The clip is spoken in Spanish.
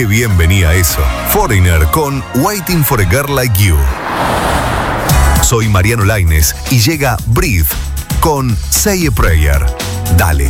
Qué bien venía eso. Foreigner con Waiting for a Girl Like You. Soy Mariano Lainez y llega Breathe con Say a Prayer. Dale,